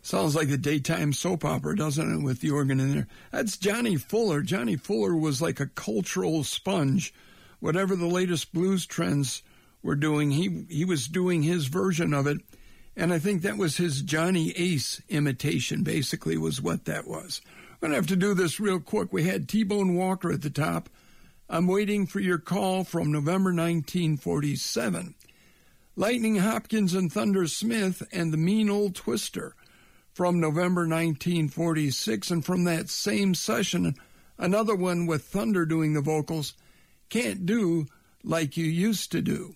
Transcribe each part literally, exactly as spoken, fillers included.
Sounds like a daytime soap opera, doesn't it, with the organ in there? That's Johnny Fuller. Johnny Fuller was like a cultural sponge. Whatever the latest blues trends were doing, he, he was doing his version of it. And I think that was his Johnny Ace imitation, basically, was what that was. We're going to have to do this real quick. We had T-Bone Walker at the top. I'm waiting for your call from November nineteen forty-seven. Lightning Hopkins and Thunder Smith and the Mean Old Twister from November nineteen forty-six. And from that same session, another one with Thunder doing the vocals, Can't Do Like You Used to Do.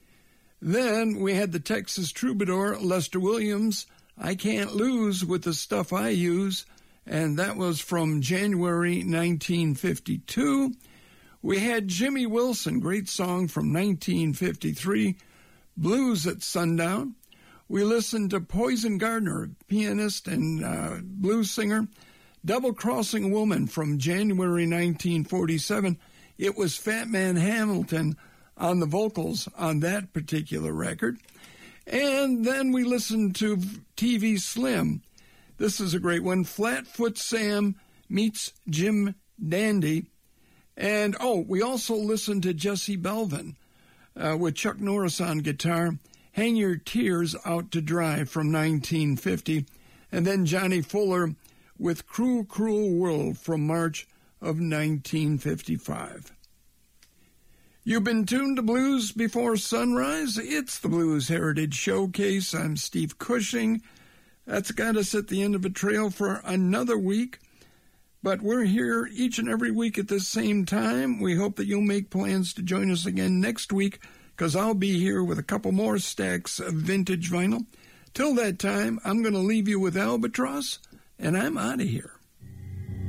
Then we had the Texas Troubadour, Lester Williams, I Can't Lose with the Stuff I Use, and that was from January nineteen fifty-two. We had Jimmy Wilson, great song from nineteen fifty-three, Blues at Sundown. We listened to Poison Gardner, pianist and uh, blues singer, Double Crossing a Woman from January nineteen forty-seven. It was Fat Man Hamilton on the vocals on that particular record. And then we listened to T V Slim. This is a great one. Flatfoot Sam meets Jim Dandy. And, oh, we also listened to Jesse Belvin uh, with Chuck Norris on guitar, Hang Your Tears Out to Dry from nineteen fifty. And then Johnny Fuller with Cruel, Cruel World from March of nineteen fifty-five. You've been tuned to Blues Before Sunrise. It's the Blues Heritage Showcase. I'm Steve Cushing. That's got us at the end of a trail for another week. But we're here each and every week at the same time. We hope that you'll make plans to join us again next week, because I'll be here with a couple more stacks of vintage vinyl. Till that time, I'm going to leave you with Albatross, and I'm out of here.